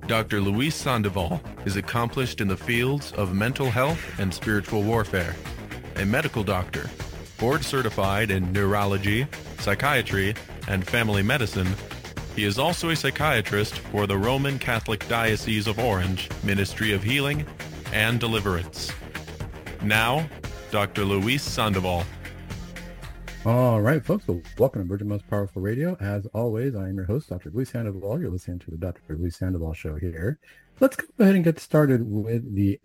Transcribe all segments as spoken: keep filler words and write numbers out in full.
Doctor Luis Sandoval is accomplished in the fields of mental health and spiritual warfare. A medical doctor, board certified in neurology, psychiatry, and family medicine, he is also a psychiatrist for the Roman Catholic Diocese of Orange Ministry of Healing and Deliverance. Now, Doctor Luis Sandoval. All right, folks. Well, welcome to Virgin Most Powerful Radio. As always, I am your host, Doctor Luis Sandoval. You're listening to the Doctor Luis Sandoval Show here. Let's go ahead and get started with the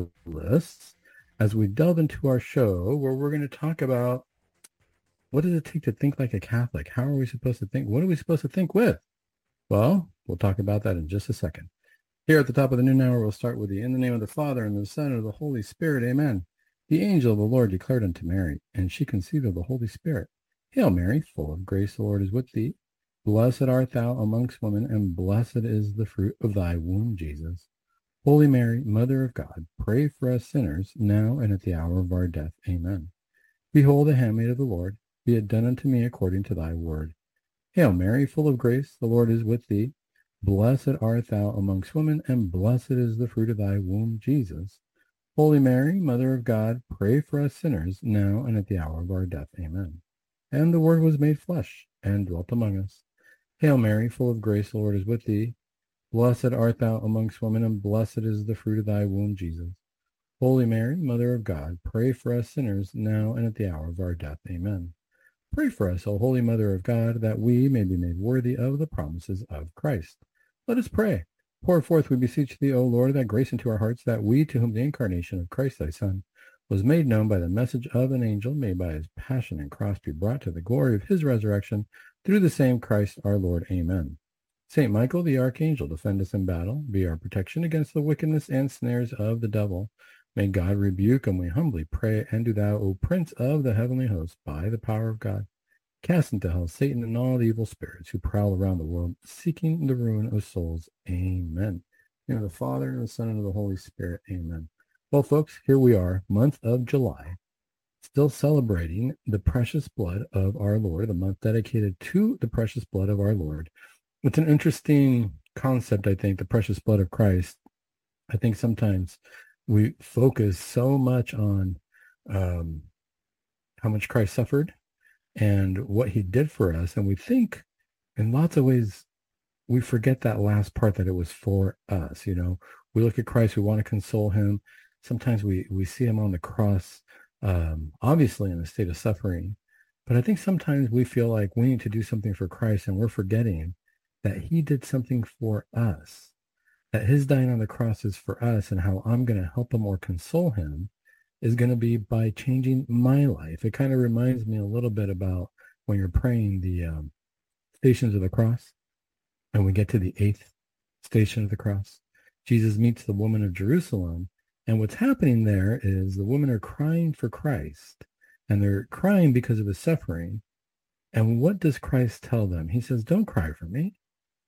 Angelus as we delve into our show, where we're going to talk about what does it take to think like a Catholic? How are we supposed to think? What are we supposed to think with? Well, we'll talk about that in just a second. Here at the top of the noon hour, we'll start with the in the name of the Father, and the Son, and of the Holy Spirit. Amen. The angel of the Lord declared unto Mary, and she conceived of the Holy Spirit. Hail Mary, full of grace, the Lord is with thee. Blessed art thou amongst women, and blessed is the fruit of thy womb, Jesus. Holy Mary, Mother of God, pray for us sinners, now and at the hour of our death. Amen. Behold, the handmaid of the Lord, be it done unto me according to thy word. Hail Mary, full of grace, the Lord is with thee. Blessed art thou amongst women, and blessed is the fruit of thy womb, Jesus. Holy Mary, Mother of God, pray for us sinners, now and at the hour of our death. Amen. And the Word was made flesh, and dwelt among us. Hail Mary, full of grace, the Lord is with thee. Blessed art thou amongst women, and blessed is the fruit of thy womb, Jesus. Holy Mary, Mother of God, pray for us sinners, now and at the hour of our death. Amen. Pray for us, O Holy Mother of God, that we may be made worthy of the promises of Christ. Let us pray. Pour forth, we beseech thee, O Lord, that grace into our hearts, that we, to whom the incarnation of Christ thy Son was made known by the message of an angel, may by his passion and cross be brought to the glory of his resurrection, through the same Christ our Lord. Amen. Saint Michael, the archangel, defend us in battle, be our protection against the wickedness and snares of the devil. May God rebuke, and we humbly pray, and do thou, O Prince of the heavenly host, by the power of God, cast into hell Satan and all the evil spirits who prowl around the world, seeking the ruin of souls. Amen. In the name of the Father, and the Son, and of the Holy Spirit. Amen. Well, folks, here we are, month of July, still celebrating the precious blood of our Lord, the month dedicated to the precious blood of our Lord. It's an interesting concept, I think, the precious blood of Christ. I think sometimes we focus so much on um, how much Christ suffered and what he did for us. And we think in lots of ways, we forget that last part, that it was for us. You know, we look at Christ, we want to console him. Sometimes we, we see him on the cross, um, obviously in a state of suffering. But I think sometimes we feel like we need to do something for Christ, and we're forgetting that he did something for us, that his dying on the cross is for us, and how I'm going to help him or console him is going to be by changing my life. It kind of reminds me a little bit about when you're praying the um, Stations of the Cross, and we get to the eighth station of the cross. Jesus meets the woman of Jerusalem, and what's happening there is the women are crying for Christ, and they're crying because of his suffering. And what does Christ tell them? He says, don't cry for me.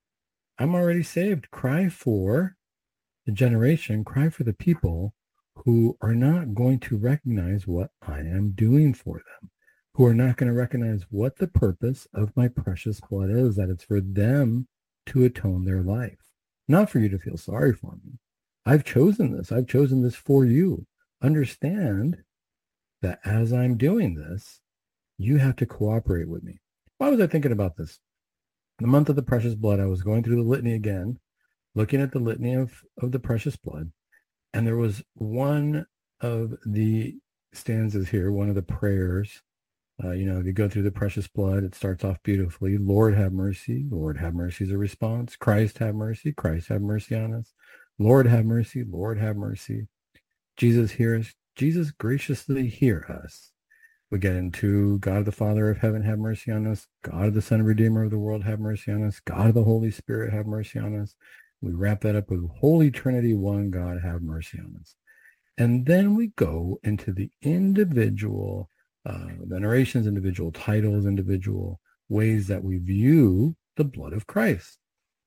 I'm already saved. Cry for the generation, cry for the people who are not going to recognize what I am doing for them, who are not going to recognize what the purpose of my precious blood is, that it's for them to atone their life, not for you to feel sorry for me. I've chosen this. I've chosen this for you. Understand that as I'm doing this, you have to cooperate with me. Why was I thinking about this? In the month of the precious blood, I was going through the litany again, looking at the litany of, of the precious blood. And there was one of the stanzas here, one of the prayers. Uh, you know, if you go through the precious blood, it starts off beautifully. Lord, have mercy. Lord, have mercy is a response. Christ, have mercy. Christ, have mercy on us. Lord, have mercy. Lord, have mercy. Jesus, hear us. Jesus, graciously hear us. We get into God the Father of heaven, have mercy on us. God the Son, Redeemer of the world, have mercy on us. God the Holy Spirit, have mercy on us. We wrap that up with Holy Trinity, one God, have mercy on us. And then we go into the individual uh, venerations, individual titles, individual ways that we view the blood of Christ.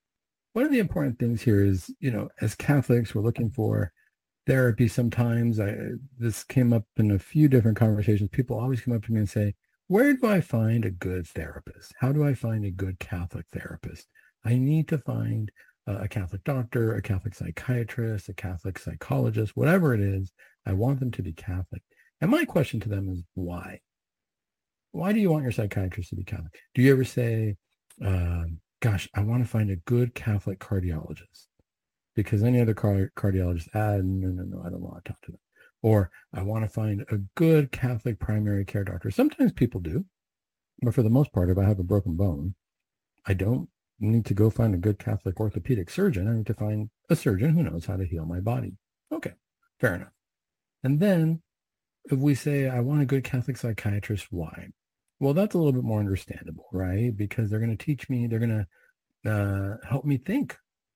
One of the important things here is, you know, as Catholics, we're looking for therapy sometimes. I, this came up in a few different conversations. People always come up to me and say, where do I find a good therapist? How do I find a good Catholic therapist? I need to find a Catholic doctor, a Catholic psychiatrist, a Catholic psychologist, whatever it is. I want them to be Catholic. And my question to them is why? Why do you want your psychiatrist to be Catholic? Do you ever say, um, gosh, I want to find a good Catholic cardiologist? Because any other car- cardiologist, ah, no, no, no, I don't want to talk to them. Or I want to find a good Catholic primary care doctor. Sometimes people do. But for the most part, if I have a broken bone, I don't need to go find a good Catholic orthopedic surgeon. I need to find a surgeon who knows how to heal my body. Okay, fair enough. And then if we say, I want a good Catholic psychiatrist, why? Well, that's a little bit more understandable, right? Because they're going to teach me, they're going to uh, help me think.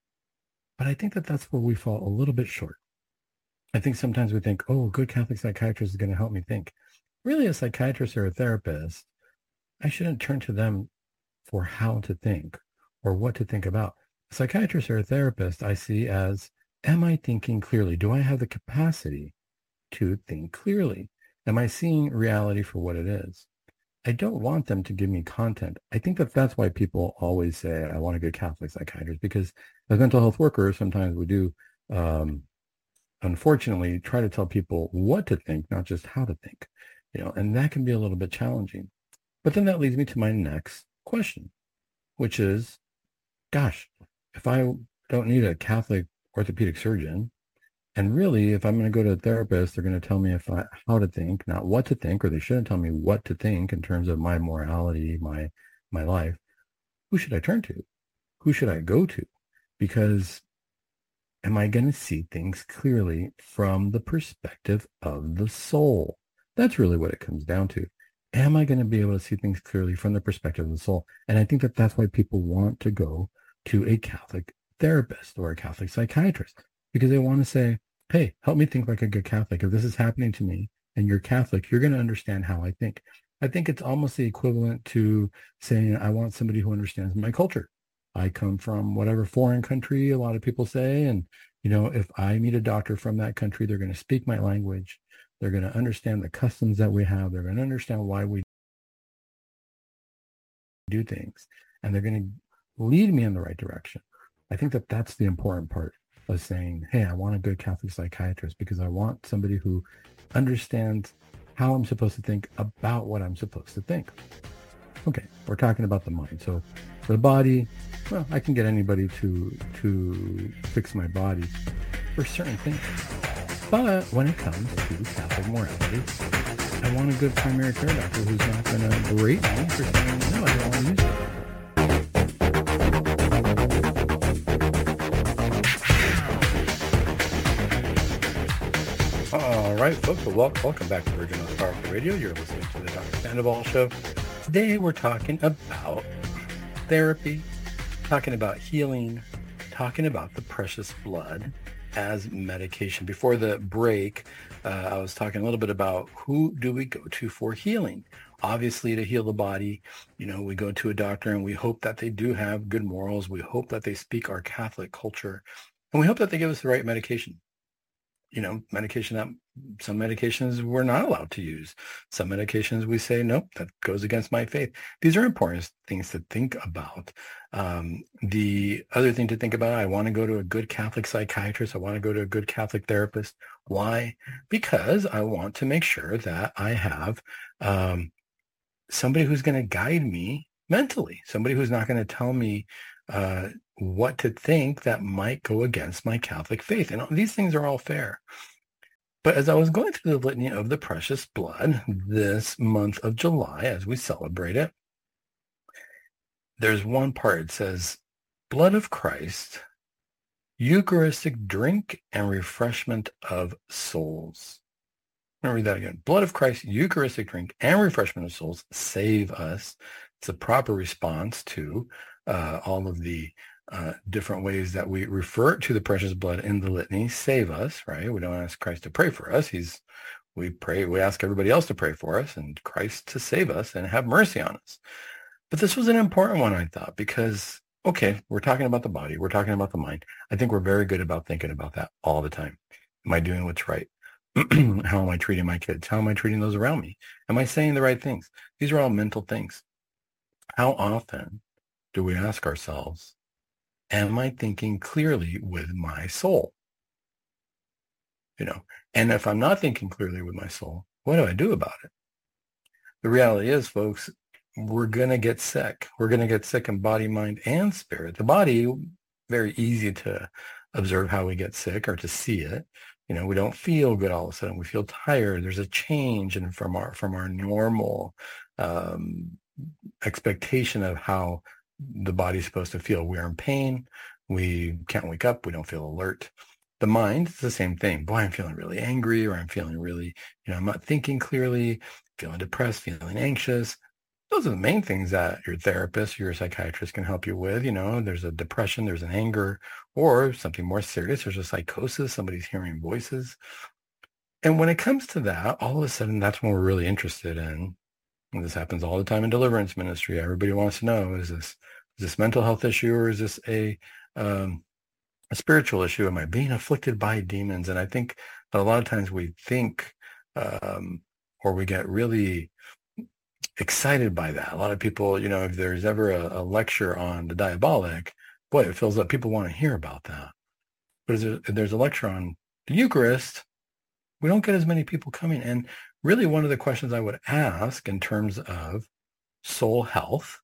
But I think that that's where we fall a little bit short. I think sometimes we think, oh, a good Catholic psychiatrist is going to help me think. Really, a psychiatrist or a therapist, I shouldn't turn to them for how to think or what to think about. A psychiatrist or a therapist I see as, am I thinking clearly? Do I have the capacity to think clearly? Am I seeing reality for what it is? I don't want them to give me content. I think that that's why people always say, I want a good Catholic psychiatrist, because as mental health workers, sometimes we do, um, unfortunately, try to tell people what to think, not just how to think, you know, and that can be a little bit challenging. But then that leads me to my next question, which is, gosh, if I don't need a Catholic orthopedic surgeon, and really, if I'm going to go to a therapist, they're going to tell me if I, how to think, not what to think, or they shouldn't tell me what to think in terms of my morality, my my life. Who should I turn to? Who should I go to? Because am I going to see things clearly from the perspective of the soul? That's really what it comes down to. Am I going to be able to see things clearly from the perspective of the soul? And I think that that's why people want to go to a Catholic therapist or a Catholic psychiatrist, because they want to say, hey, help me think like a good Catholic. If this is happening to me and you're Catholic, you're going to understand how I think. I think it's almost the equivalent to saying, I want somebody who understands my culture. I come from whatever foreign country, a lot of people say, and, you know, if I meet a doctor from that country, they're going to speak my language. They're going to understand the customs that we have. They're going to understand why we do things, and they're going to lead me in the right direction. I think that that's the important part of saying, hey, I want a good Catholic psychiatrist because I want somebody who understands how I'm supposed to think about what I'm supposed to think. Okay, we're talking about the mind. So for the body, well, I can get anybody to to fix my body for certain things. But when it comes to Catholic morality, I want a good primary care doctor who's not going to berate me for saying, no, I don't want to use it. All right, folks, well, welcome back to Virgin Most Powerful Radio. You're listening to the Doctor Sandoval Show. Today, we're talking about therapy, talking about healing, talking about the precious blood as medication. Before the break, uh, I was talking a little bit about who do we go to for healing. Obviously, to heal the body, you know, we go to a doctor and we hope that they do have good morals. We hope that they speak our Catholic culture, and we hope that they give us the right medication. You know, medication that some medications we're not allowed to use. Some medications we say, nope, that goes against my faith. These are important things to think about. Um, the other thing to think about, I want to go to a good Catholic psychiatrist. I want to go to a good Catholic therapist. Why? Because I want to make sure that I have um, somebody who's going to guide me mentally, somebody who's not going to tell me uh, what to think that might go against my Catholic faith. And these things are all fair. But as I was going through the litany of the precious blood this month of July, as we celebrate it, there's one part, it says, blood of Christ, Eucharistic drink and refreshment of souls. I'm going to read that again. Blood of Christ, Eucharistic drink and refreshment of souls, save us. It's a proper response to uh, all of the uh, different ways that we refer to the precious blood in the litany. Save us, right? We don't ask Christ to pray for us. He's, we pray, we ask everybody else to pray for us and Christ to save us and have mercy on us. But this was an important one, I thought, because, okay, we're talking about the body. We're talking about the mind. I think we're very good about thinking about that all the time. Am I doing what's right? How am I treating my kids? How am I treating those around me? Am I saying the right things? These are all mental things. How often do we ask ourselves, Am I thinking clearly with my soul? You know, and if I'm not thinking clearly with my soul, what do I do about it? The reality is, folks, we're going to get sick. We're going to get sick in body, mind, and spirit. The body, very easy to observe how we get sick or to see it. You know, we don't feel good all of a sudden. We feel tired. There's a change in from our from our normal um, expectation of how the body's supposed to feel. We're in pain. We can't wake up. We don't feel alert. The mind is the same thing. Boy, I'm feeling really angry, or I'm feeling really, you know, I'm not thinking clearly, feeling depressed, feeling anxious. Those are the main things that your therapist, your psychiatrist can help you with. You know, there's a depression, there's an anger, or something more serious. There's a psychosis. Somebody's hearing voices. And when it comes to that, all of a sudden, that's when we're really interested in. And this happens all the time in deliverance ministry. Everybody wants to know, is this, is this mental health issue, or is this a, um, a spiritual issue? Am I being afflicted by demons? And I think that a lot of times we think, um, or we get really excited by that. A lot of people, you know, if there's ever a, a lecture on the diabolic, boy, it feels like people want to hear about that. But if there's a lecture on the Eucharist, we don't get as many people coming. And really, one of the questions I would ask in terms of soul health,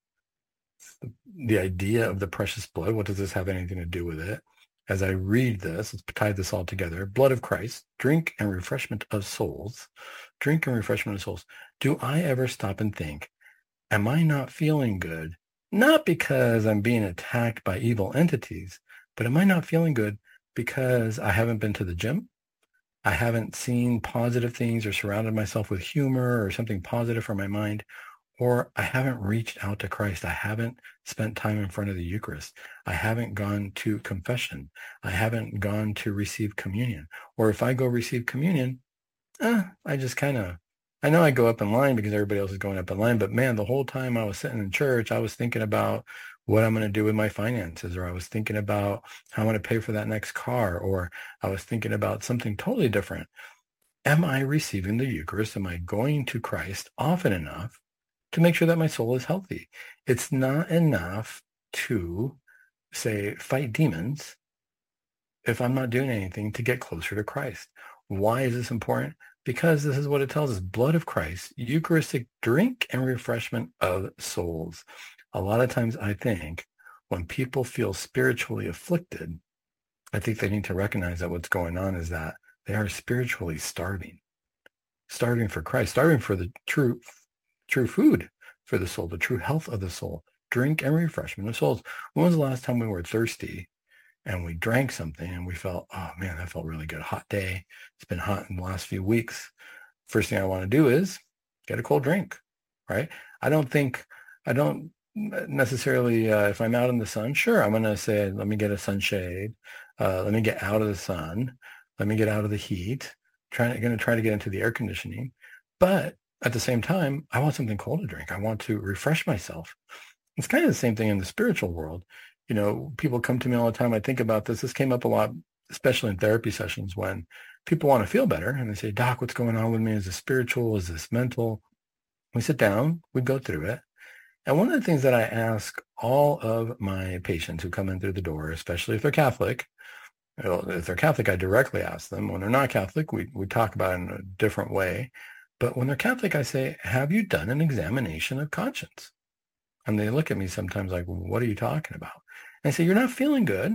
the idea of the precious blood, what does this have anything to do with it? As I read this, let's tie this all together. Blood of Christ, drink and refreshment of souls. Drink and refreshment of souls. Do I ever stop and think, am I not feeling good? Not because I'm being attacked by evil entities, but am I not feeling good because I haven't been to the gym? I haven't seen positive things or surrounded myself with humor or something positive for my mind, or I haven't reached out to Christ. I haven't spent time in front of the Eucharist. I haven't gone to confession. I haven't gone to receive communion. Or if I go receive communion, eh, I just kind of, I know I go up in line because everybody else is going up in line, but man, the whole time I was sitting in church, I was thinking about what I'm going to do with my finances, or I was thinking about how I'm going to pay for that next car, or I was thinking about something totally different. Am I receiving the Eucharist? Am I going to Christ often enough to make sure that my soul is healthy? It's not enough to say, fight demons if I'm not doing anything to get closer to Christ. Why is this important? Because this is what it tells us. Blood of Christ, Eucharistic drink and refreshment of souls. A lot of times I think when people feel spiritually afflicted, I think they need to recognize that what's going on is that they are spiritually starving, starving for Christ, starving for the true, true food for the soul, the true health of the soul, drink and refreshment of souls. When was the last time we were thirsty and we drank something and we felt, oh man, that felt really good. Hot day. It's been hot in the last few weeks. First thing I want to do is get a cold drink, right? I don't think, I don't necessarily, uh, if I'm out in the sun, sure, I'm going to say, let me get a sunshade. Uh, let me get out of the sun. Let me get out of the heat. Trying to, going to try to get into the air conditioning. But at the same time, I want something cold to drink. I want to refresh myself. It's kind of the same thing in the spiritual world. You know, people come to me all the time. I think about this. This came up a lot, especially in therapy sessions, when people want to feel better and they say, Doc, what's going on with me? Is this spiritual? Is this mental? We sit down, we go through it. And one of the things that I ask all of my patients who come in through the door, especially if they're Catholic, if they're Catholic, I directly ask them. When they're not Catholic, we, we talk about it in a different way. But when they're Catholic, I say, have you done an examination of conscience? And they look at me sometimes like, what are you talking about? And I say, you're not feeling good.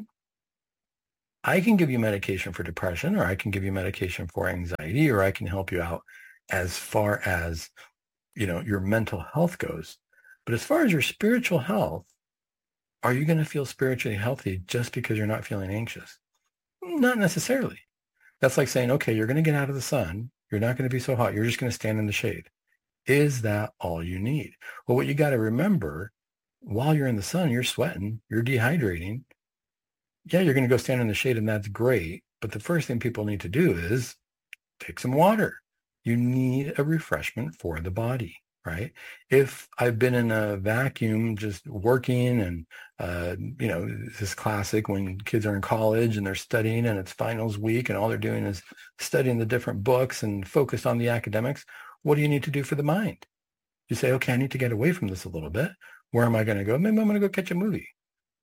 I can give you medication for depression, or I can give you medication for anxiety, or I can help you out as far as, you know, your mental health goes. But as far as your spiritual health, are you going to feel spiritually healthy just because you're not feeling anxious? Not necessarily. That's like saying, okay, you're going to get out of the sun. You're not going to be so hot. You're just going to stand in the shade. Is that all you need? Well, what you got to remember, while you're in the sun, you're sweating, you're dehydrating. Yeah, you're going to go stand in the shade, and that's great. But the first thing people need to do is take some water. You need a refreshment for the body, right? If I've been in a vacuum just working, and, uh, you know, this is classic when kids are in college and they're studying and it's finals week and all they're doing is studying the different books and focused on the academics. What do you need to do for the mind? You say, okay, I need to get away from this a little bit. Where am I going to go? Maybe I'm going to go catch a movie.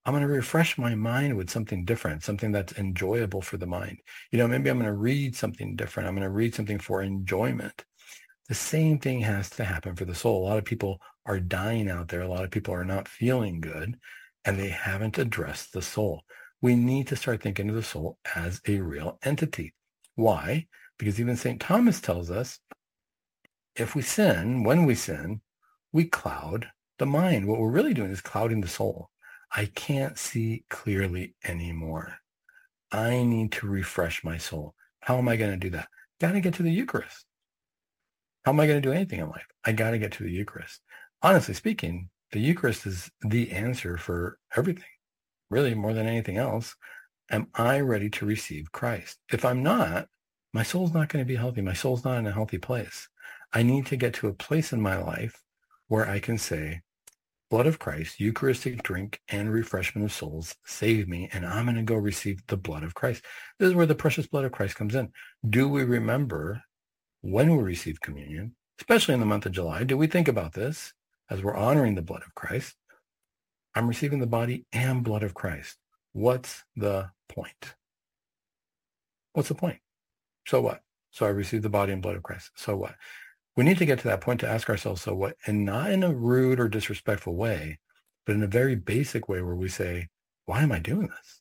I'm going to refresh my mind with something different, something that's enjoyable for the mind. You know, maybe I'm going to read something different. I'm going to read something for enjoyment. The same thing has to happen for the soul. A lot of people are dying out there. A lot of people are not feeling good, and they haven't addressed the soul. We need to start thinking of the soul as a real entity. Why? Because even Saint Thomas tells us, if we sin, when we sin, we cloud the mind. What we're really doing is clouding the soul. I can't see clearly anymore. I need to refresh my soul. How am I going to do that? Got to get to the Eucharist. How am I going to do anything in life? I got to get to the Eucharist. Honestly speaking, the Eucharist is the answer for everything, really more than anything else. Am I ready to receive Christ? If I'm not, my soul's not going to be healthy. My soul's not in a healthy place. I need to get to a place in my life where I can say, blood of Christ, Eucharistic drink and refreshment of souls, save me, and I'm going to go receive the blood of Christ. This is where the precious blood of Christ comes in. Do we remember when we receive communion, especially in the month of July? Do we think about this as we're honoring the blood of Christ? I'm receiving the body and blood of Christ. What's the point? What's the point? So what? So I received the body and blood of Christ. So what? We need to get to that point to ask ourselves, so what? And not in a rude or disrespectful way, but in a very basic way where we say, why am I doing this?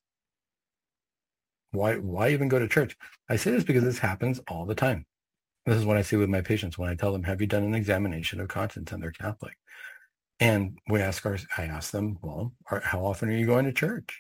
Why, why even go to church? I say this because this happens all the time. This is what I see with my patients when I tell them, have you done an examination of conscience? And they're Catholic. And we ask our, I ask them, well, are, how often are you going to church?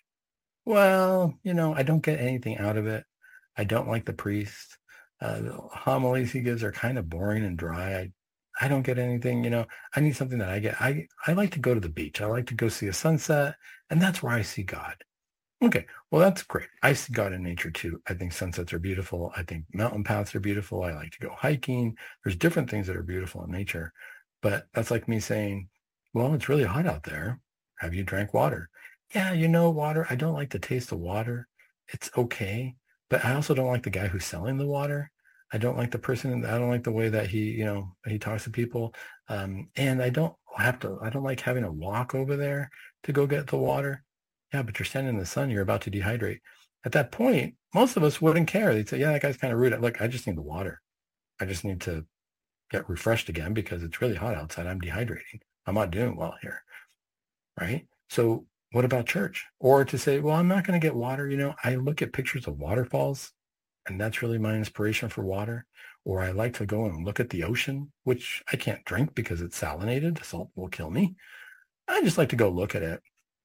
Well, you know, I don't get anything out of it. I don't like the priest. Uh, the homilies he gives are kind of boring and dry. I, I don't get anything, you know, I need something that I get. I, I like to go to the beach. I like to go see a sunset, and that's where I see God. Okay, well, that's great. I see God in nature too. I think sunsets are beautiful. I think mountain paths are beautiful. I like to go hiking. There's different things that are beautiful in nature, but that's like me saying, well, it's really hot out there. Have you drank water? Yeah, you know, water. I don't like the taste of water. It's okay. But I also don't like the guy who's selling the water. I don't like the person. I don't like the way that he, you know, he talks to people. Um, and I don't have to, I don't like having to walk over there to go get the water. Yeah, but you're standing in the sun. You're about to dehydrate. At that point, most of us wouldn't care. They'd say, yeah, that guy's kind of rude. Look, I just need the water. I just need to get refreshed again because it's really hot outside. I'm dehydrating. I'm not doing well here. Right? So what about church? Or to say, well, I'm not going to get water. You know, I look at pictures of waterfalls, and that's really my inspiration for water. Or I like to go and look at the ocean, which I can't drink because it's salinated. The salt will kill me. I just like to go look at it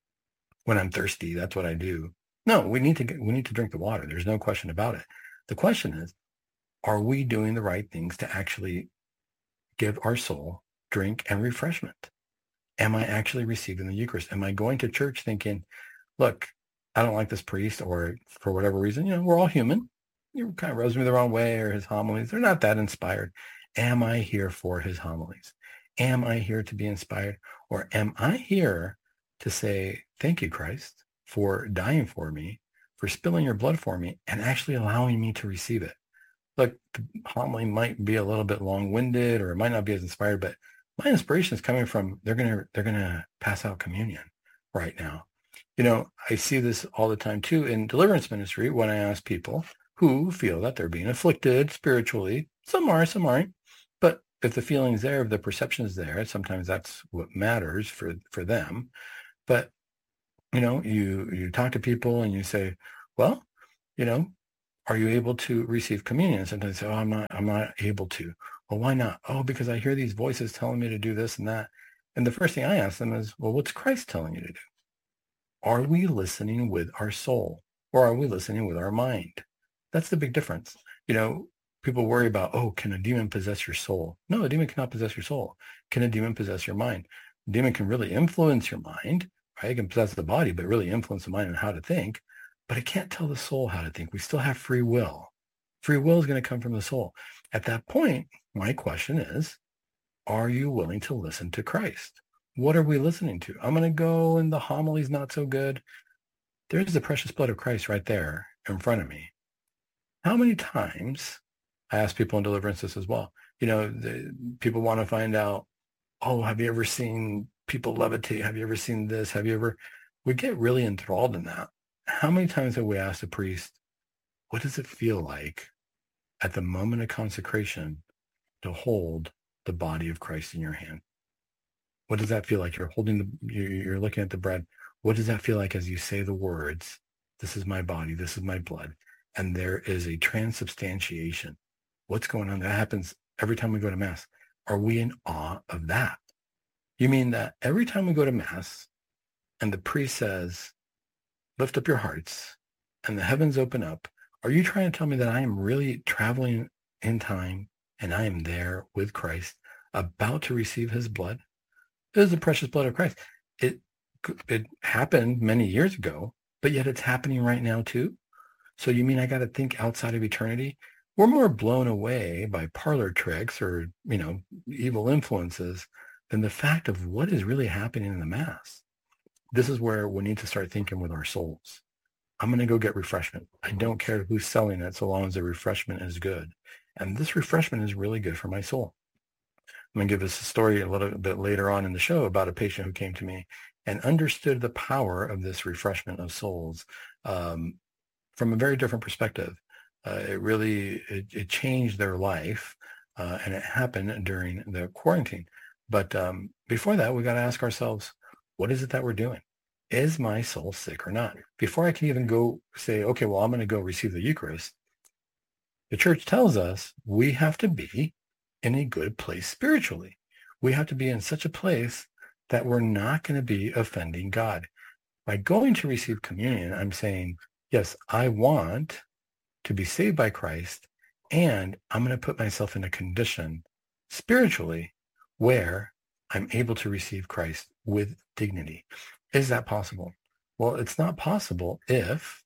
when I'm thirsty. That's what I do. No, we need to get, we need to drink the water. There's no question about it. The question is, are we doing the right things to actually give our soul drink and refreshment? Am I actually receiving the Eucharist? Am I going to church thinking, look, I don't like this priest, or for whatever reason, you know, we're all human. You kind of rubs me the wrong way, or his homilies, they're not that inspired. Am I here for his homilies? Am I here to be inspired? Or am I here to say, thank you, Christ, for dying for me, for spilling your blood for me, and actually allowing me to receive it? Look, the homily might be a little bit long-winded, or it might not be as inspired, but my inspiration is coming from, they're going to, they're going to pass out communion right now. You know, I see this all the time too in deliverance ministry when I ask people who feel that they're being afflicted spiritually. Some are, some aren't. But if the feeling's there, if the perception is there, sometimes that's what matters for, for them. But, you know, you, you talk to people and you say, well, you know, are you able to receive communion? And sometimes they say, oh, I'm not, I'm not able to. Well, why not? Oh, because I hear these voices telling me to do this and that. And the first thing I ask them is, well, what's Christ telling you to do? Are we listening with our soul, or are we listening with our mind? That's the big difference. You know, people worry about, oh, can a demon possess your soul? No, a demon cannot possess your soul. Can a demon possess your mind? A demon can really influence your mind, right? It can possess the body, but really influence the mind and how to think. But it can't tell the soul how to think. We still have free will. Free will is going to come from the soul. At that point, my question is, are you willing to listen to Christ? What are we listening to? I'm going to go and the homily's not so good. There's the precious blood of Christ right there in front of me. How many times, I ask people in deliverance this as well, you know, the, people want to find out, oh, have you ever seen people levitate? Have you ever seen this? Have you ever, we get really enthralled in that. How many times have we asked a priest, what does it feel like at the moment of consecration to hold the body of Christ in your hand? What does that feel like? You're holding the, you're looking at the bread. What does that feel like as you say the words, this is my body, this is my blood? And there is a transubstantiation. What's going on? That happens every time we go to Mass. Are we in awe of that? You mean that every time we go to Mass and the priest says, lift up your hearts and the heavens open up, are you trying to tell me that I am really traveling in time and I am there with Christ about to receive his blood? It is the precious blood of Christ. It, it happened many years ago, but yet it's happening right now too. So you mean I got to think outside of eternity? We're more blown away by parlor tricks or, you know, evil influences than the fact of what is really happening in the Mass. This is where we need to start thinking with our souls. I'm going to go get refreshment. I don't care who's selling it so long as the refreshment is good. And this refreshment is really good for my soul. I'm going to give us a story a little bit later on in the show about a patient who came to me and understood the power of this refreshment of souls um, from a very different perspective. Uh, it really, it, it changed their life, uh, and it happened during the quarantine. But um, before that, we got to ask ourselves, what is it that we're doing? Is my soul sick or not? Before I can even go say, okay, well, I'm going to go receive the Eucharist, the church tells us we have to be in a good place spiritually. We have to be in such a place that we're not going to be offending God. By going to receive communion, I'm saying, yes, I want to be saved by Christ, and I'm going to put myself in a condition spiritually where I'm able to receive Christ with dignity. Is that possible? Well, it's not possible if,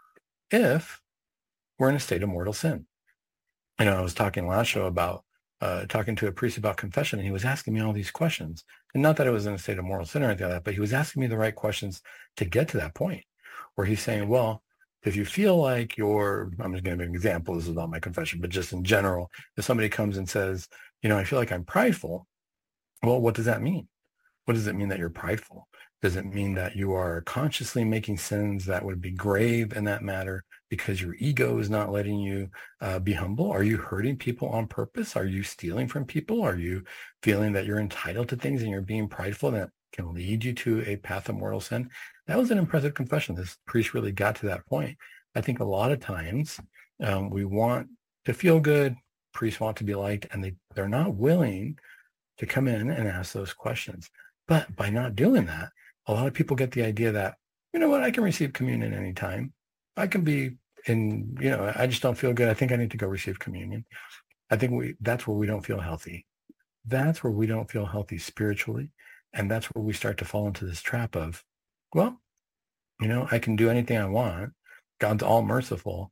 if we're in a state of mortal sin. You know, I was talking last show about uh, talking to a priest about confession, and he was asking me all these questions. And not that I was in a state of mortal sin or anything like that, but he was asking me the right questions to get to that point where he's saying, well, if you feel like you're, I'm just going to give an example, this is not my confession, but just in general, if somebody comes and says, you know, I feel like I'm prideful, well, what does that mean? What does it mean that you're prideful? Does it mean that you are consciously making sins that would be grave in that matter because your ego is not letting you uh, be humble? Are you hurting people on purpose? Are you stealing from people? Are you feeling that you're entitled to things and you're being prideful that can lead you to a path of mortal sin? That was an impressive confession. This priest really got to that point. I think a lot of times um, we want to feel good, priests want to be liked, and they, they're not willing to come in and ask those questions. But by not doing that, a lot of people get the idea that, you know what, I can receive communion anytime. I can be in, you know, I just don't feel good. I think I need to go receive communion. I think we that's where we don't feel healthy. That's where we don't feel healthy spiritually. And that's where we start to fall into this trap of, well, you know, I can do anything I want. God's all merciful.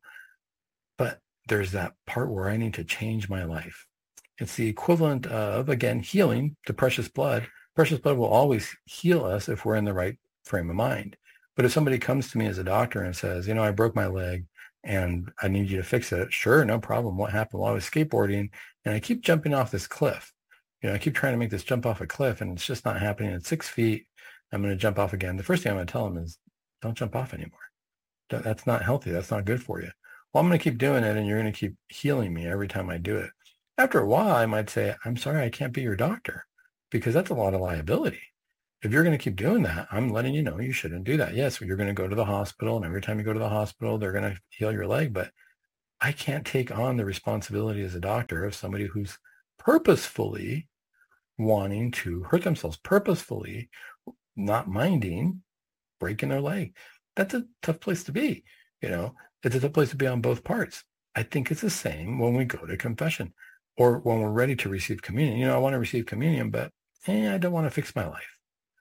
But there's that part where I need to change my life. It's the equivalent of, again, healing, the precious blood. Precious blood will always heal us if we're in the right frame of mind. But if somebody comes to me as a doctor and says, you know, I broke my leg and I need you to fix it, sure, no problem. What happened? Well, I was skateboarding and I keep jumping off this cliff. You know, I keep trying to make this jump off a cliff and it's just not happening. At six feet, I'm going to jump off again. The first thing I'm going to tell them is, don't jump off anymore. That's not healthy. That's not good for you. Well, I'm going to keep doing it and you're going to keep healing me every time I do it. After a while, I might say, I'm sorry, I can't be your doctor, because that's a lot of liability. If you're going to keep doing that, I'm letting you know you shouldn't do that. Yes, you're going to go to the hospital, and every time you go to the hospital, they're going to heal your leg, but I can't take on the responsibility as a doctor of somebody who's purposefully wanting to hurt themselves, purposefully not minding breaking their leg. That's a tough place to be. You know, it's a tough place to be on both parts. I think it's the same when we go to confession or when we're ready to receive communion. You know, I want to receive communion, but eh, I don't want to fix my life.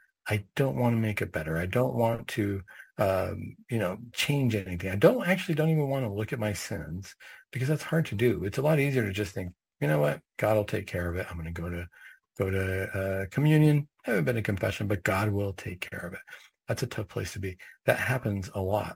I don't want to make it better. I don't want to, um, you know, change anything. I don't actually don't even want to look at my sins because that's hard to do. It's a lot easier to just think, you know what, God will take care of it. I'm going to go to go to uh, communion, haven't been to confession, but God will take care of it. That's a tough place to be. That happens a lot.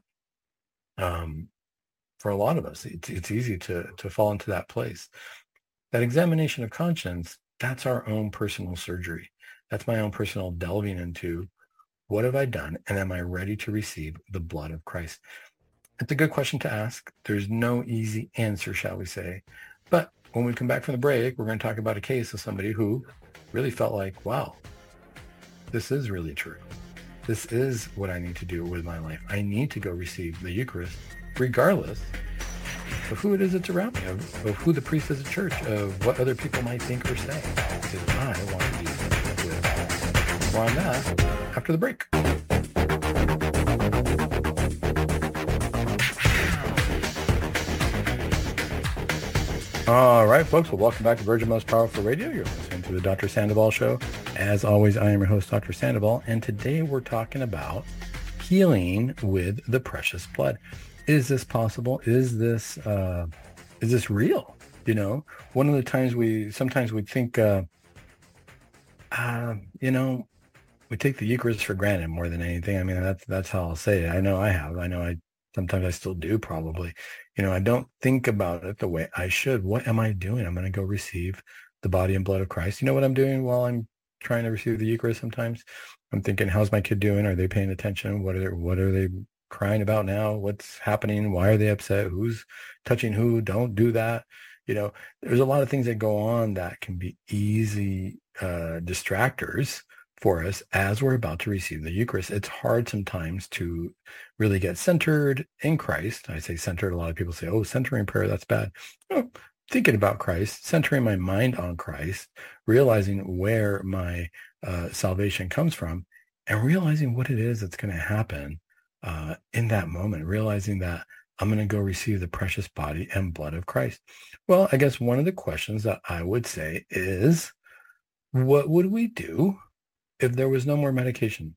Um, for a lot of us, it's, it's easy to to fall into that place. That examination of conscience, that's our own personal surgery. That's my own personal delving into What have I done? And am I ready to receive the blood of Christ? It's a good question to ask. There's no easy answer, shall we say. But when we come back from the break, we're going to talk about a case of somebody who really felt like, wow, this is really true. This is what I need to do with my life. I need to go receive the Eucharist, regardless of who it is that's around me, of, of who the priest is at church, of what other people might think or say. Because I want to be with. More on that after the break. All right, folks. Well, welcome back to Virgin Most Powerful Radio. You're listening to the Doctor Sandoval Show. As always, I am your host, Doctor Sandoval, and today we're talking about healing with the precious blood. Is this possible? Is this uh, is this real? You know, one of the times we sometimes we think, uh, uh, you know, we take the Eucharist for granted more than anything. I mean, that's that's how I'll say it. I know I have. I know I sometimes I still do probably. You know, I don't think about it the way I should. What am I doing? I'm going to go receive the body and blood of Christ. You know what I'm doing while I'm trying to receive the Eucharist sometimes? I'm thinking, how's my kid doing? Are they paying attention? What are they, what are they crying about now? What's happening? Why are they upset? Who's touching who? Don't do that. You know, there's a lot of things that go on that can be easy uh, distractors for us as we're about to receive the Eucharist. It's hard sometimes to really get centered in Christ. I say centered. A lot of people say, oh, centering prayer, that's bad. Oh, thinking about Christ, centering my mind on Christ, realizing where my uh, salvation comes from, and realizing what it is that's going to happen uh, in that moment, realizing that I'm going to go receive the precious body and blood of Christ. Well, I guess one of the questions that I would say is, what would we do if there was no more medication?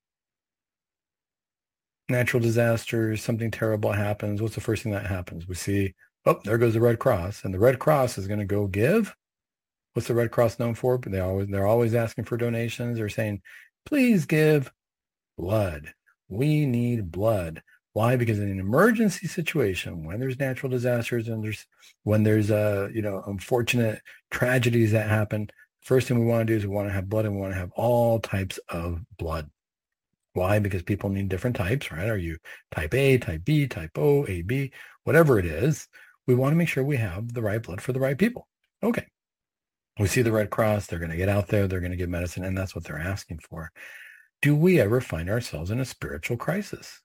Natural disasters, something terrible happens. What's the first thing that happens? We see, oh, there goes the Red Cross. And the Red Cross is going to go give. What's the Red Cross known for? They always, they're always asking for donations. They're saying, please give blood. We need blood. Why? Because in an emergency situation, when there's natural disasters and there's when there's uh, you know, unfortunate tragedies that happen, first thing we want to do is we want to have blood, and we want to have all types of blood. Why? Because people need different types, right? Are you type A, type B, type O, A, B, whatever it is? We want to make sure we have the right blood for the right people. Okay. We see the Red Cross. They're going to get out there. They're going to give medicine, and that's what they're asking for. Do we ever find ourselves in a spiritual crisis?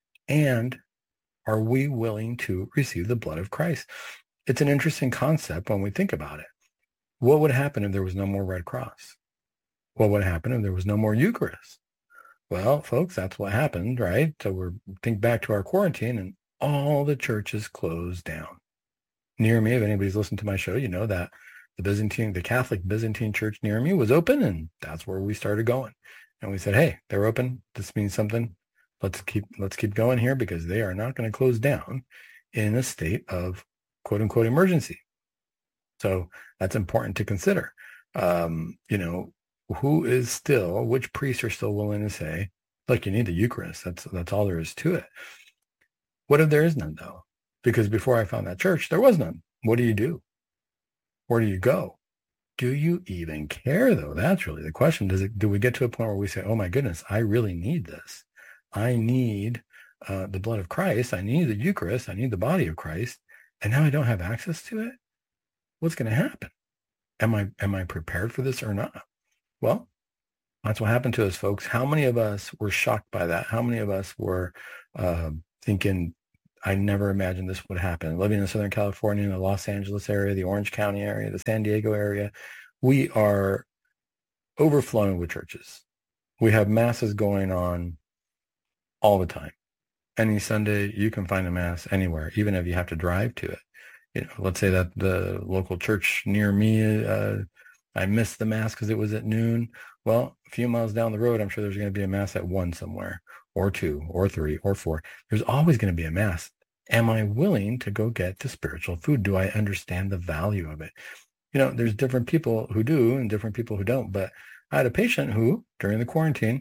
And are we willing to receive the blood of Christ? It's an interesting concept when we think about it. What would happen if there was no more Red Cross? What would happen if there was no more Eucharist? Well, folks, that's what happened, right? So we're think back to our quarantine, and all the churches closed down. Near me, if anybody's listened to my show, you know that the Byzantine, the Catholic Byzantine church near me was open, and that's where we started going. And we said, hey, they're open. This means something. Let's keep let's keep going here, because they are not going to close down in a state of quote unquote emergency. So that's important to consider. Um, you know, who is still, which priests are still willing to say, look, you need the Eucharist. That's that's all there is to it. What if there is none, though? Because before I found that church, there was none. What do you do? Where do you go? Do you even care, though? That's really the question. Does it? Do we get to a point where we say, oh, my goodness, I really need this. I need uh, the blood of Christ. I need the Eucharist. I need the body of Christ. And now I don't have access to it? What's going to happen? Am I am I prepared for this or not? Well, that's what happened to us, folks. How many of us were shocked by that? How many of us were uh, thinking, I never imagined this would happen? Living in Southern California, in the Los Angeles area, the Orange County area, the San Diego area, we are overflowing with churches. We have masses going on all the time. Any Sunday, you can find a mass anywhere, even if you have to drive to it. You know, let's say that the local church near me, uh, I missed the mass because it was at noon. Well, a few miles down the road, I'm sure there's going to be a mass at one somewhere, or two, or three, or four. There's always going to be a mass. Am I willing to go get the spiritual food? Do I understand the value of it? You know, there's different people who do and different people who don't. But I had a patient who, during the quarantine,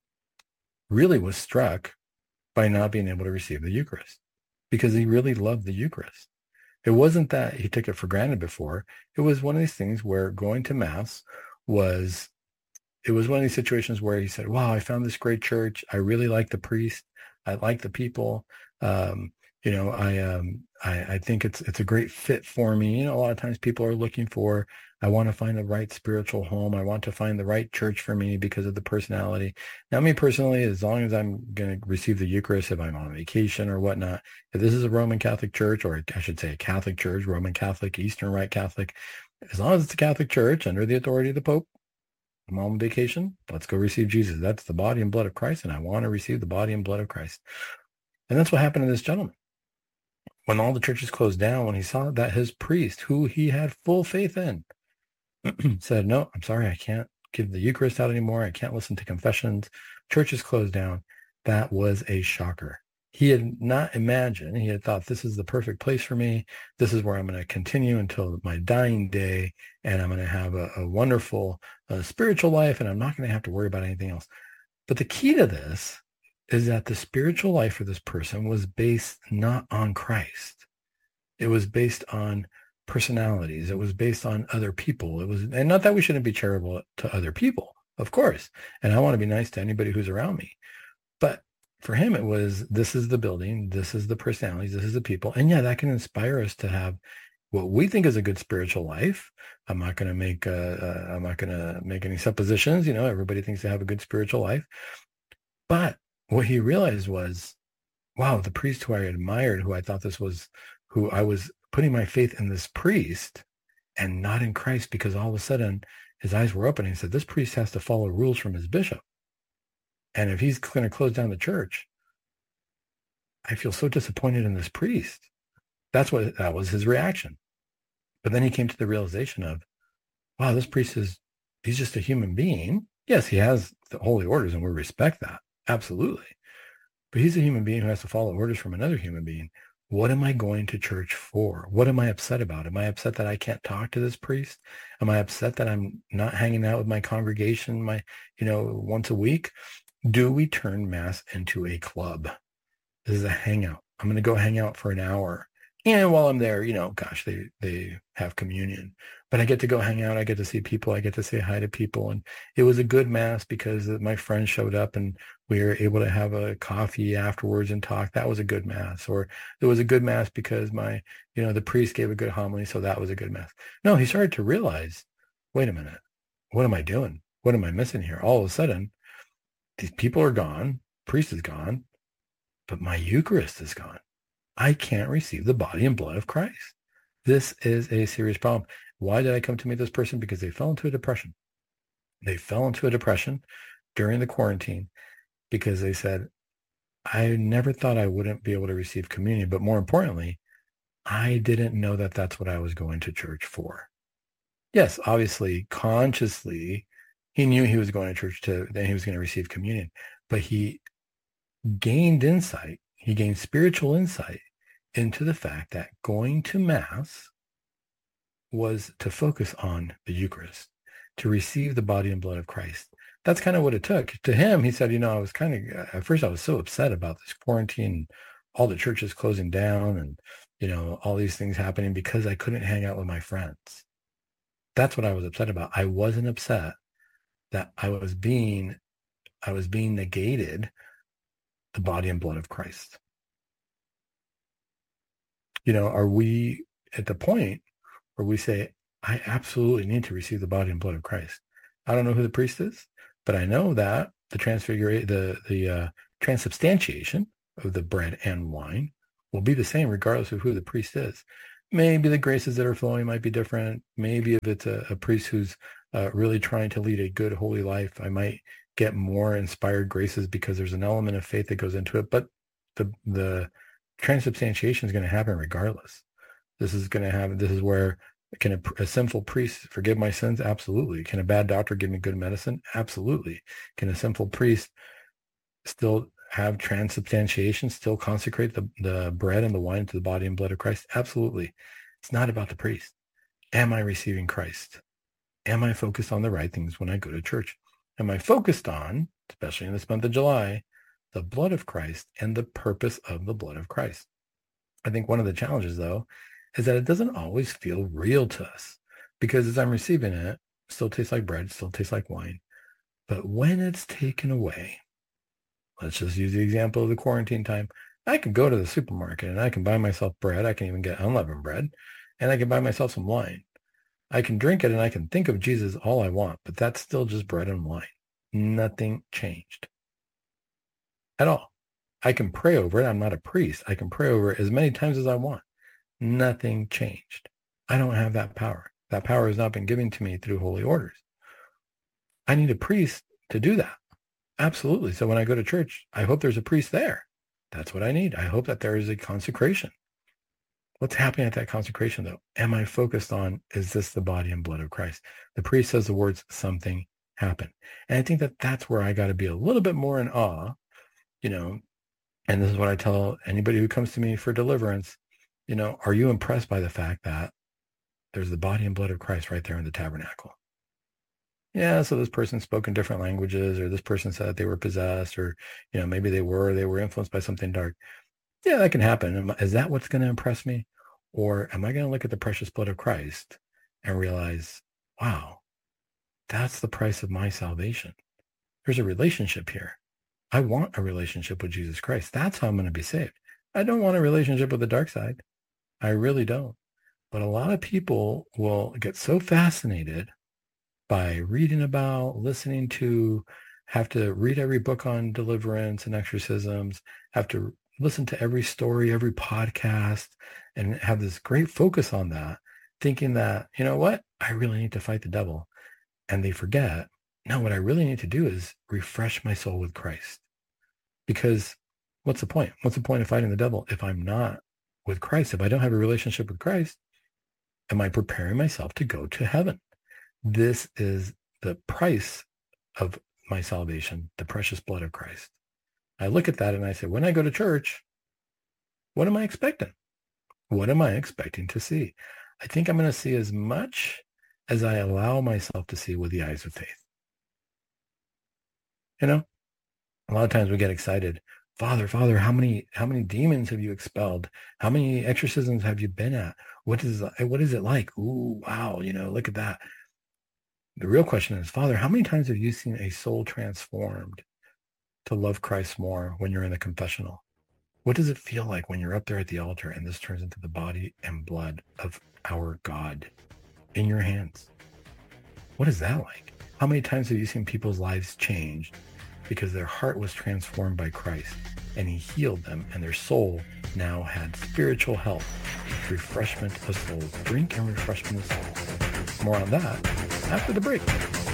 really was struck by not being able to receive the Eucharist because he really loved the Eucharist. It wasn't that he took it for granted before. It was one of these things where going to Mass was it was one of these situations where he said, wow, I found this great church. I really like the priest. I like the people. Um, you know, I, um, I, I think it's, it's a great fit for me. You know, a lot of times people are looking for, I want to find the right spiritual home. I want to find the right church for me because of the personality. Now, me personally, as long as I'm going to receive the Eucharist, if I'm on vacation or whatnot, if this is a Roman Catholic church, or I should say a Catholic church, Roman Catholic, Eastern Rite Catholic, as long as it's a Catholic church under the authority of the Pope, I'm on vacation. Let's go receive Jesus. That's the body and blood of Christ, and I want to receive the body and blood of Christ. And that's what happened to this gentleman. When all the churches closed down, when he saw that his priest, who he had full faith in, said, no, I'm sorry, I can't give the Eucharist out anymore. I can't listen to confessions. Churches closed down. That was a shocker. He had not imagined, he had thought, this is the perfect place for me. This is where I'm going to continue until my dying day, and I'm going to have a, a wonderful uh, spiritual life, and I'm not going to have to worry about anything else. But the key to this is that the spiritual life for this person was based not on Christ. It was based on personalities. It was based on other people. It was, and not that we shouldn't be charitable to other people, of course. And I want to be nice to anybody who's around me. But for him, it was, this is the building, this is the personalities, this is the people. And yeah, that can inspire us to have what we think is a good spiritual life. I'm not going to make, uh, uh, I'm not going to make any suppositions. You know, everybody thinks they have a good spiritual life. But what he realized was, wow, the priest who I admired, who I thought this was, who I was putting my faith in this priest and not in Christ, because all of a sudden his eyes were open and he said, this priest has to follow rules from his bishop. And if he's going to close down the church, I feel so disappointed in this priest. That's what, that was his reaction. But then he came to the realization of, wow, this priest is, he's just a human being. Yes, he has the holy orders and we respect that. Absolutely. But he's a human being who has to follow orders from another human being. What am I going to church for? What am I upset about? Am I upset that I can't talk to this priest? Am I upset that I'm not hanging out with my congregation, my, you know, once a week? Do we turn Mass into a club? This is a hangout. I'm going to go hang out for an hour. And while I'm there, you know, gosh, they, they have communion. But I get to go hang out. I get to see people. I get to say hi to people. And it was a good Mass because my friend showed up and we were able to have a coffee afterwards and talk. That was a good Mass. Or it was a good Mass because my, you know, the priest gave a good homily. So that was a good Mass. No, he started to realize, wait a minute, what am I doing? What am I missing here? All of a sudden, these people are gone. Priest is gone. But my Eucharist is gone. I can't receive the body and blood of Christ. This is a serious problem. Why did I come to meet this person? Because they fell into a depression. They fell into a depression during the quarantine because they said, I never thought I wouldn't be able to receive communion. But more importantly, I didn't know that that's what I was going to church for. Yes, obviously, consciously, he knew he was going to church to, then he was going to receive communion. But he gained insight. He gained spiritual insight into the fact that going to Mass was to focus on the Eucharist, to receive the body and blood of Christ. That's kind of what it took. To him, he said, you know, I was kind of, at first I was so upset about this quarantine, all the churches closing down and, you know, all these things happening because I couldn't hang out with my friends. That's what I was upset about. I wasn't upset that I was being, I was being negated the body and blood of Christ. You know, are we at the point where we say, I absolutely need to receive the body and blood of Christ? I don't know who the priest is, but I know that the transfiguration, the, the uh, transubstantiation of the bread and wine will be the same regardless of who the priest is. Maybe the graces that are flowing might be different. Maybe if it's a, a priest who's uh, really trying to lead a good, holy life, I might get more inspired graces because there's an element of faith that goes into it. But the the transubstantiation is going to happen regardless. This is going to happen. This is where, can a, a sinful priest forgive my sins? Absolutely. Can a bad doctor give me good medicine? Absolutely. Can a sinful priest still have transubstantiation, still consecrate the, the bread and the wine to the body and blood of Christ? Absolutely. It's not about the priest. Am I receiving Christ? Am I focused on the right things when I go to church? Am I focused on, especially in this month of July, the blood of Christ and the purpose of the blood of Christ? I think one of the challenges, though, is that it doesn't always feel real to us because as I'm receiving it, it still tastes like bread, still tastes like wine. But when it's taken away, let's just use the example of the quarantine time. I can go to the supermarket and I can buy myself bread. I can even get unleavened bread, and I can buy myself some wine. I can drink it and I can think of Jesus all I want, but that's still just bread and wine. Nothing changed at all. I can pray over it. I'm not a priest. I can pray over it as many times as I want. Nothing changed. I don't have that power. That power has not been given to me through holy orders. I need a priest to do that. Absolutely. So when I go to church, I hope there's a priest there. That's what I need. I hope that there is a consecration. What's happening at that consecration, though? Am I focused on, is this the body and blood of Christ? The priest says the words, something happened. And I think that that's where I got to be a little bit more in awe, you know, and this is what I tell anybody who comes to me for deliverance. You know, are you impressed by the fact that there's the body and blood of Christ right there in the tabernacle? Yeah, so this person spoke in different languages, or this person said that they were possessed, or, you know, maybe they were, they were influenced by something dark. Yeah, that can happen. Is that what's going to impress me? Or am I going to look at the precious blood of Christ and realize, wow, that's the price of my salvation. There's a relationship here. I want a relationship with Jesus Christ. That's how I'm going to be saved. I don't want a relationship with the dark side. I really don't. But a lot of people will get so fascinated by reading about, listening to, have to read every book on deliverance and exorcisms, have to listen to every story, every podcast, and have this great focus on that, thinking that, you know what, I really need to fight the devil. And they forget, no, what I really need to do is refresh my soul with Christ. Because what's the point? What's the point of fighting the devil if I'm not with Christ? If I don't have a relationship with Christ, am I preparing myself to go to heaven? This is the price of my salvation, the precious blood of Christ. I look at that and I say, when I go to church, what am I expecting? What am I expecting to see? I think I'm going to see as much as I allow myself to see with the eyes of faith. You know, a lot of times we get excited. Father, Father, how many how many demons have you expelled? How many exorcisms have you been at? What is what is it like? Ooh, wow, you know, look at that. The real question is, Father, how many times have you seen a soul transformed to love Christ more when you're in the confessional? What does it feel like when you're up there at the altar and this turns into the body and blood of our God in your hands? What is that like? How many times have you seen people's lives changed because their heart was transformed by Christ and he healed them and their soul now had spiritual health, refreshment of souls, drink and refreshment of souls? More on that after the break.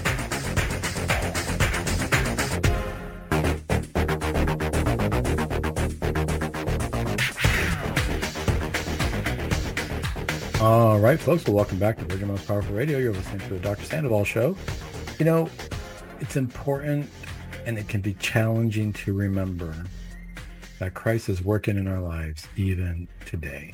All right, folks. Well, welcome back to Virgin Most Powerful Radio. You're listening to the Doctor Sandoval Show. You know, it's important and it can be challenging to remember that Christ is working in our lives even today.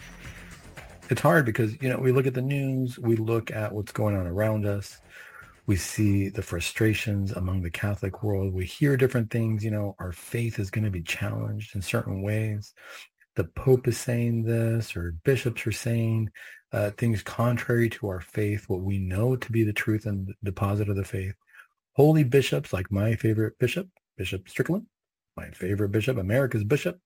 It's hard because, you know, we look at the news, we look at what's going on around us. We see the frustrations among the Catholic world. We hear different things. You know, our faith is going to be challenged in certain ways. The Pope is saying this, or bishops are saying uh, things contrary to our faith, what we know to be the truth and the deposit of the faith. Holy bishops, like my favorite bishop, Bishop Strickland, my favorite bishop, America's bishop,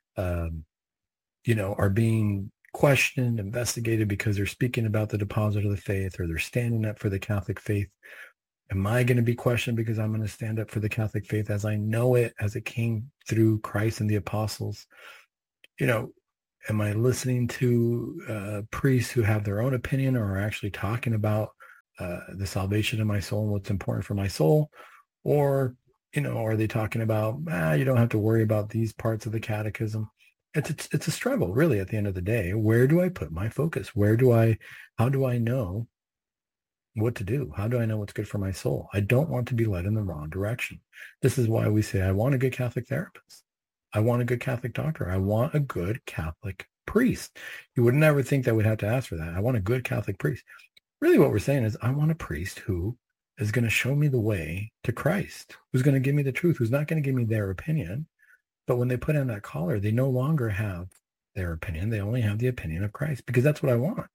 um, you know, are being questioned, investigated because they're speaking about the deposit of the faith, or they're standing up for the Catholic faith. Am I going to be questioned because I'm going to stand up for the Catholic faith as I know it, as it came through Christ and the apostles? You know, am I listening to uh, priests who have their own opinion or are actually talking about uh, the salvation of my soul and what's important for my soul? Or, you know, are they talking about, ah, you don't have to worry about these parts of the catechism? It's, it's it's a struggle, really, at the end of the day. Where do I put my focus? Where do I, how do I know what to do? How do I know what's good for my soul? I don't want to be led in the wrong direction. This is why we say, I want a good Catholic therapist. I want a good Catholic doctor. I want a good Catholic priest. You would never think that we'd have to ask for that. I want a good Catholic priest. Really what we're saying is I want a priest who is going to show me the way to Christ, who's going to give me the truth, who's not going to give me their opinion. But when they put on that collar, they no longer have their opinion. They only have the opinion of Christ, because that's what I want.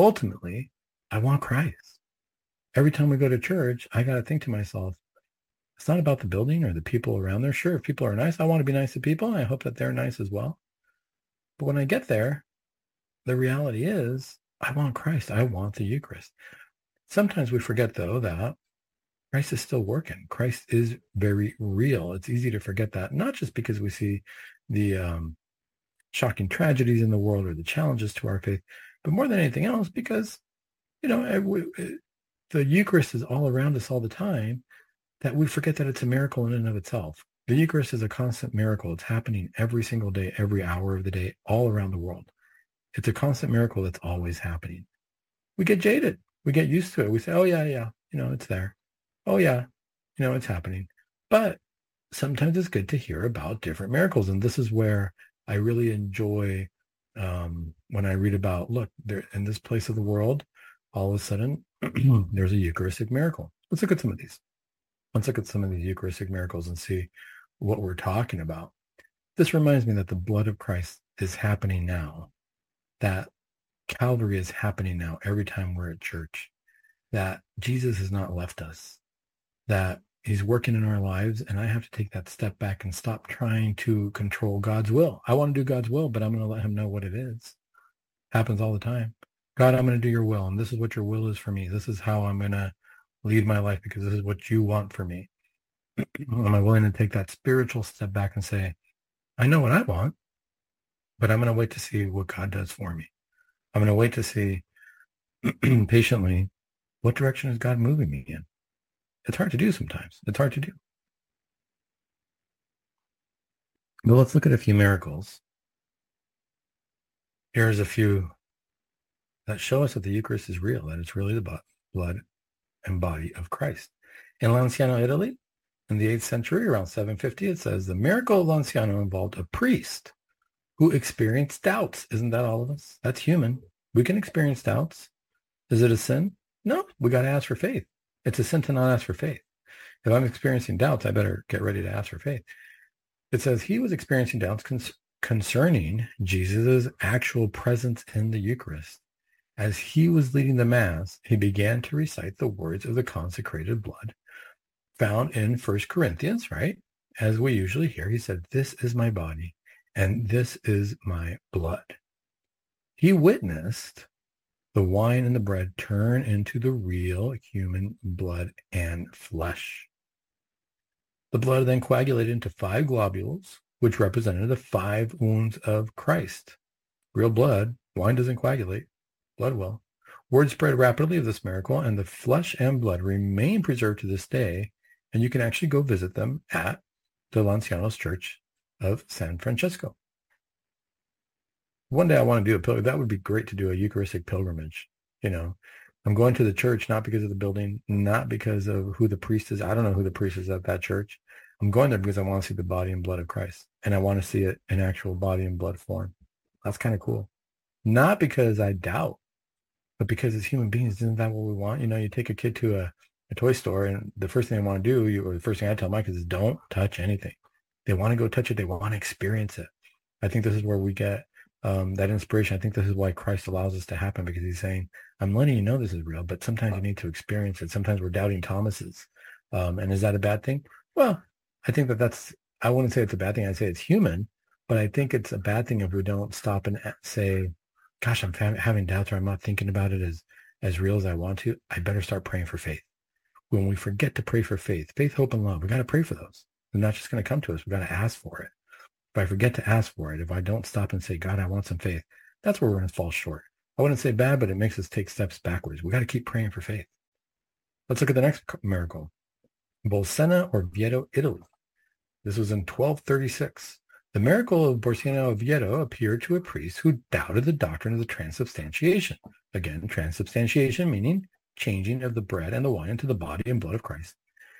Ultimately, I want Christ. Every time we go to church, I got to think to myself, It's not about the building or the people around there. Sure, if people are nice, I want to be nice to people, and I hope that they're nice as well. But when I get there, the reality is I want Christ. I want the Eucharist. Sometimes we forget, though, that Christ is still working. Christ is very real. It's easy to forget that, not just because we see the um, shocking tragedies in the world or the challenges to our faith, but more than anything else, because, you know, the Eucharist is all around us all the time, that we forget that it's a miracle in and of itself. The Eucharist is a constant miracle. It's happening every single day, every hour of the day, all around the world. It's a constant miracle that's always happening. We get jaded. We get used to it. We say, oh, yeah, yeah, you know, it's there. Oh, yeah, you know, it's happening. But sometimes it's good to hear about different miracles. And this is where I really enjoy um, when I read about, look, there in this place of the world, all of a sudden, there's a Eucharistic miracle. Let's look at some of these. Let's look at some of these Eucharistic miracles and see what we're talking about. This reminds me that the blood of Christ is happening now, that Calvary is happening now every time we're at church, that Jesus has not left us, that he's working in our lives, and I have to take that step back and stop trying to control God's will. I want to do God's will, but I'm going to let him know what it is. Happens all the time. God, I'm going to do your will, and this is what your will is for me. This is how I'm going to lead my life because this is what you want for me. Am I willing to take that spiritual step back and say, I know what I want, but I'm going to wait to see what God does for me. I'm going to wait to see patiently, what direction is God moving me in? It's hard to do sometimes. It's hard to do. But let's look at a few miracles. Here's a few that show us that the Eucharist is real, that it's really the blood and body of Christ. In Lanciano, Italy, in the eighth century, around seven fifty, it says, the miracle of Lanciano involved a priest who experienced doubts. Isn't that all of us? That's human. We can experience doubts. Is it a sin? No, we got to ask for faith. It's a sin to not ask for faith. If I'm experiencing doubts, I better get ready to ask for faith. It says he was experiencing doubts con- concerning Jesus' actual presence in the Eucharist. As he was leading the Mass, he began to recite the words of the consecrated blood found in First Corinthians, right? As we usually hear, he said, this is my body and this is my blood. He witnessed the wine and the bread turn into the real human blood and flesh. The blood then coagulated into five globules, which represented the five wounds of Christ. Real blood, wine doesn't coagulate, blood will. Word spread rapidly of this miracle, and the flesh and blood remain preserved to this day, and you can actually go visit them at the Lanciano's Church of San Francesco. One day I want to do a pilgrimage. That would be great to do a Eucharistic pilgrimage. You know, I'm going to the church, not because of the building, not because of who the priest is. I don't know who the priest is at that church. I'm going there because I want to see the body and blood of Christ, and I want to see it in actual body and blood form. That's kind of cool. Not because I doubt, but because as human beings, isn't that what we want? You know, you take a kid to a, a toy store, and the first thing they want to do, you, or the first thing I tell my kids is don't touch anything. They want to go touch it. They want to experience it. I think this is where we get um, that inspiration. I think this is why Christ allows us to happen, because he's saying, I'm letting you know this is real, but sometimes you need to experience it. Sometimes we're doubting Thomas's. Um, and is that a bad thing? Well, I think that that's, I wouldn't say it's a bad thing. I'd say it's human, but I think it's a bad thing if we don't stop and say, gosh, I'm having doubts, or I'm not thinking about it as, as real as I want to. I better start praying for faith. When we forget to pray for faith, faith, hope, and love, we got to pray for those. They're not just going to come to us. We got to ask for it. If I forget to ask for it, if I don't stop and say, God, I want some faith, that's where we're going to fall short. I wouldn't say bad, but it makes us take steps backwards. We got to keep praying for faith. Let's look at the next miracle. Bolsena, Orvieto, Italy. This was in twelve thirty-six. The miracle of Bolsena, Orvieto appeared to a priest who doubted the doctrine of the transubstantiation. Again, transubstantiation meaning changing of the bread and the wine into the body and blood of Christ.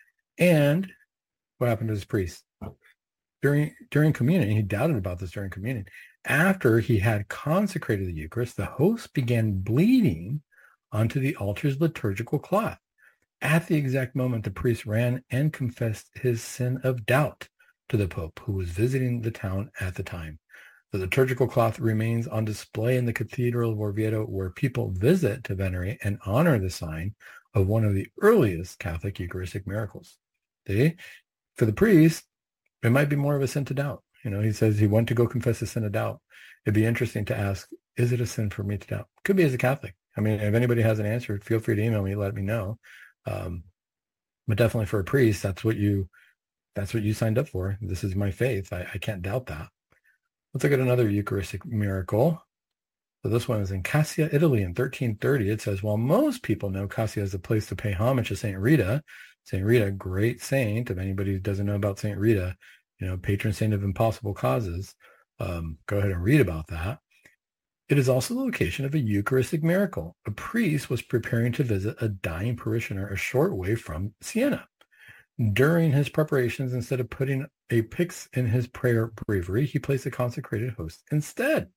And what happened to this priest? During, during communion, he doubted about this during communion. After he had consecrated the Eucharist, the host began bleeding onto the altar's liturgical cloth. At the exact moment, the priest ran and confessed his sin of doubt to the Pope, who was visiting the town at the time. The liturgical cloth remains on display in the Cathedral of Orvieto, where people visit to venerate and honor the sign of one of the earliest Catholic Eucharistic miracles. They, for the priest, it might be more of a sin to doubt. You know, he says he went to go confess a sin of doubt. It'd be interesting to ask, is it a sin for me to doubt? Could be as a Catholic. I mean, if anybody has an answer, feel free to email me, let me know. Um, but definitely for a priest, that's what you, that's what you signed up for. This is my faith. I, I can't doubt that. Let's look at another Eucharistic miracle. So this one is in Cassia, Italy in thirteen thirty. It says, while most people know Cassia as a place to pay homage to Saint Rita, Saint Rita, great saint. If anybody who doesn't know about Saint Rita, you know, patron saint of impossible causes, um, go ahead and read about that. It is also the location of a Eucharistic miracle. A priest was preparing to visit a dying parishioner a short way from Siena. During his preparations, instead of putting a pyx in his prayer breviary, he placed a consecrated host instead.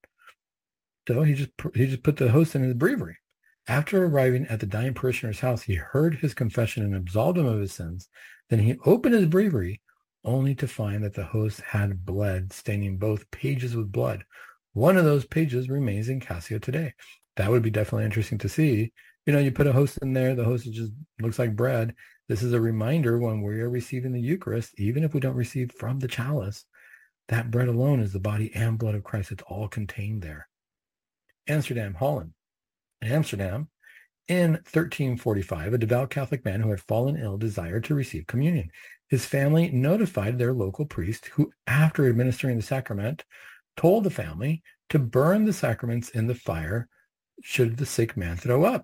So he just he just put the host in his breviary. After arriving at the dying parishioner's house, he heard his confession and absolved him of his sins. Then he opened his breviary, only to find that the host had bled, staining both pages with blood. One of those pages remains in Cassia today. That would be definitely interesting to see. You know, you put a host in there, the host just looks like bread. This is a reminder when we are receiving the Eucharist, even if we don't receive from the chalice, that bread alone is the body and blood of Christ. It's all contained there. Amsterdam, Holland. In Amsterdam, in thirteen forty-five, a devout Catholic man who had fallen ill desired to receive communion. His family notified their local priest, who, after administering the sacrament, told the family to burn the sacraments in the fire should the sick man throw up.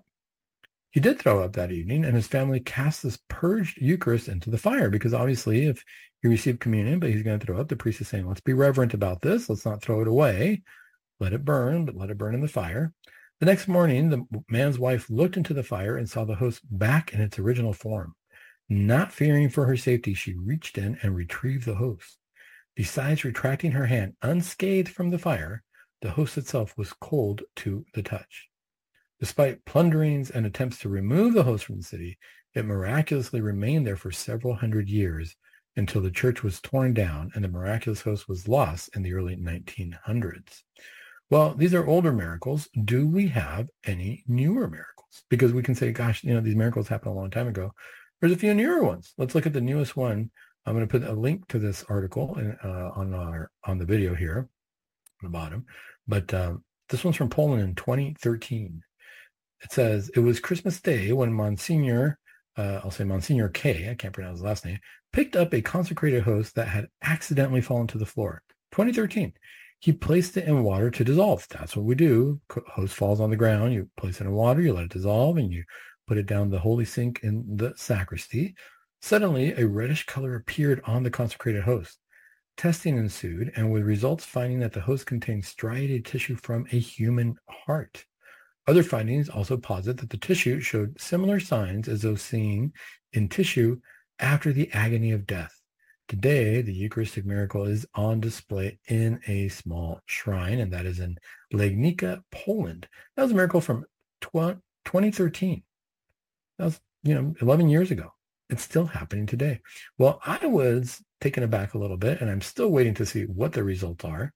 He did throw up that evening, and his family cast this purged Eucharist into the fire, because obviously if he received communion, but he's going to throw up, the priest is saying, let's be reverent about this. Let's not throw it away. Let it burn, but let it burn in the fire. The next morning, the man's wife looked into the fire and saw the host back in its original form. Not fearing for her safety, she reached in and retrieved the host. Besides retracting her hand unscathed from the fire, the host itself was cold to the touch. Despite plunderings and attempts to remove the host from the city, it miraculously remained there for several hundred years until the church was torn down and the miraculous host was lost in the early nineteen hundreds. Well, these are older miracles. Do we have any newer miracles? Because we can say, gosh, you know, these miracles happened a long time ago. There's a few newer ones. Let's look at the newest one. I'm going to put a link to this article in, uh, on our on the video here on the bottom. But um, this one's from Poland in twenty thirteen. It says, it was Christmas Day when Monsignor, uh, I'll say Monsignor K, I can't pronounce his last name, picked up a consecrated host that had accidentally fallen to the floor. twenty thirteen. He placed it in water to dissolve. That's what we do. Host falls on the ground. You place it in water, you let it dissolve, and you put it down the holy sink in the sacristy. Suddenly, a reddish color appeared on the consecrated host. Testing ensued, and with results finding that the host contained striated tissue from a human heart. Other findings also posit that the tissue showed similar signs as those seen in tissue after the agony of death. Today, the Eucharistic miracle is on display in a small shrine, and that is in Legnica, Poland. That was a miracle from twenty thirteen. That was, you know, eleven years ago. It's still happening today. Well, I was taken aback a little bit, and I'm still waiting to see what the results are.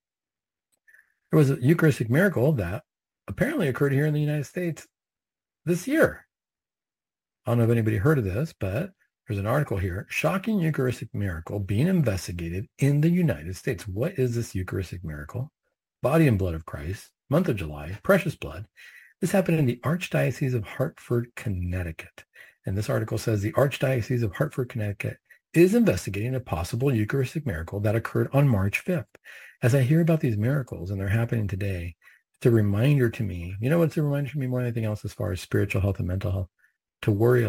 There was a Eucharistic miracle that apparently occurred here in the United States this year. I don't know if anybody heard of this, but there's an article here, shocking Eucharistic miracle being investigated in the United States. What is this Eucharistic miracle? Body and blood of Christ, month of July, precious blood. This happened in the Archdiocese of Hartford, Connecticut. And this article says the Archdiocese of Hartford, Connecticut is investigating a possible Eucharistic miracle that occurred on March fifth. As I hear about these miracles and they're happening today, it's a reminder to me, you know what's a reminder to me more than anything else as far as spiritual health and mental health? To worry